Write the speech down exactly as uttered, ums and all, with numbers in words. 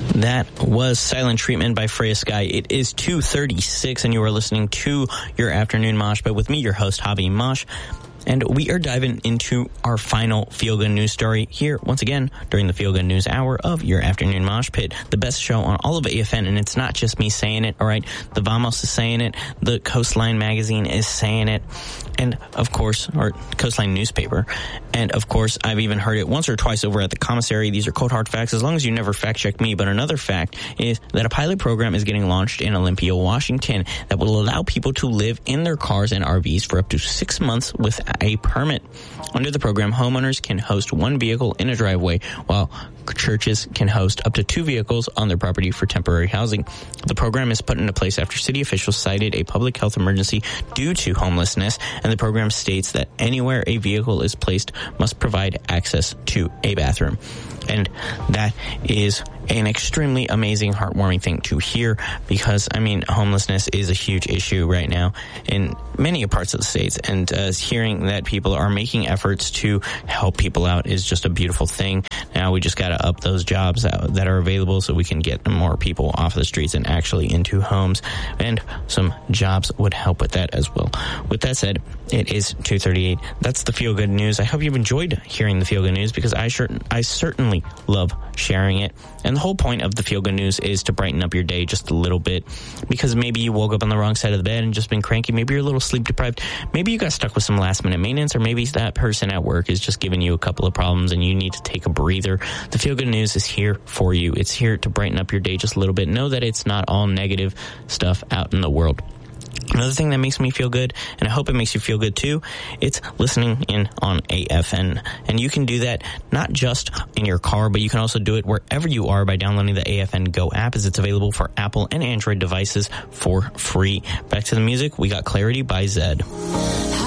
That was Silent Treatment by Freya Sky. It is two thirty-six, and you are listening to your Afternoon Mosh Pit with me, your host, Javi Mosh. And we are diving into our final Feel Good News story here, once again, during the Feel Good News hour of your Afternoon Mosh Pit, the best show on all of A F N. And it's not just me saying it, all right? The Vamos is saying it. The Coastline Magazine is saying it. And, of course, or Coastline Newspaper. And, of course, I've even heard it once or twice over at the commissary. These are cold, hard facts, as long as you never fact-check me. But another fact is that a pilot program is getting launched in Olympia, Washington, that will allow people to live in their cars and R Vs for up to six months with a permit. Under the program, homeowners can host one vehicle in a driveway, while churches can host up to two vehicles on their property for temporary housing. The program is put into place after city officials cited a public health emergency due to homelessness, and the program states that anywhere a vehicle is placed must provide access to a bathroom. And that is an extremely amazing, heartwarming thing to hear because, I mean, homelessness is a huge issue right now in many parts of the states. And uh, hearing that people are making efforts to help people out is just a beautiful thing. Now we just got to up those jobs that, that are available so we can get more people off the streets and actually into homes. And some jobs would help with that as well. With that said, it is two thirty-eight. That's the Feel Good News. I hope you've enjoyed hearing the Feel Good News because I, sure, I certainly love sharing it. And the whole point of the Feel Good News is to brighten up your day just a little bit because maybe you woke up on the wrong side of the bed and just been cranky. Maybe you're a little sleep deprived. Maybe you got stuck with some last minute maintenance, or maybe that person at work is just giving you a couple of problems and you need to take a breather. The Feel Good News is here for you. It's here to brighten up your day just a little bit. Know that it's not all negative stuff out in the world. Another thing that makes me feel good, and I hope it makes you feel good too, it's listening in on A F N. And you can do that not just in your car, but you can also do it wherever you are by downloading the A F N Go app, as it's available for Apple and Android devices for free. Back to the music, we got Clarity by Zed.